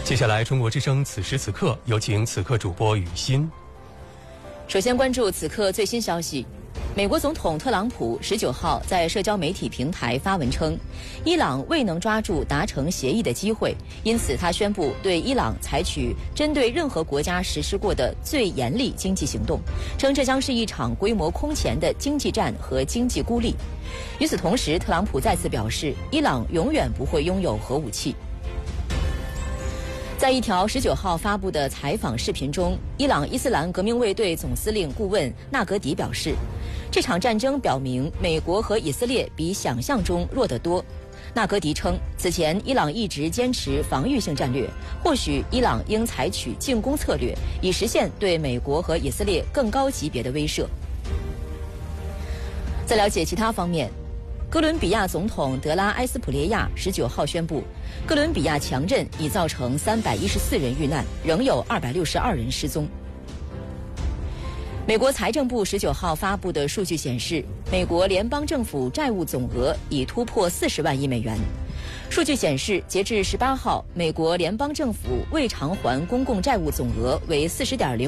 接下来，中国之声此时此刻有请此刻主播雨欣。 首先关注此刻最新消息。美国总统特朗普19号在社交媒体平台发文称，伊朗未能抓住达成协议的机会，因此他宣布对伊朗采取针对任何国家实施过的最严厉经济行动，称这将是一场规模空前的经济战和经济孤立。与此同时，特朗普再次表示，伊朗永远不会拥有核武器。在一条19号发布的采访视频中，伊朗伊斯兰革命卫队总司令顾问纳格迪表示，这场战争表明美国和以色列比想象中弱得多。纳格迪称，此前伊朗一直坚持防御性战略，或许伊朗应采取进攻策略，以实现对美国和以色列更高级别的威慑。在了解其他方面，哥伦比亚总统德拉埃斯普列亚19号宣布，哥伦比亚强震已造成314人遇难，仍有262人失踪。美国财政部19号发布的数据显示，美国联邦政府债务总额已突破40万亿美元。数据显示，截至18号，美国联邦政府未偿还公共债务总额为40.05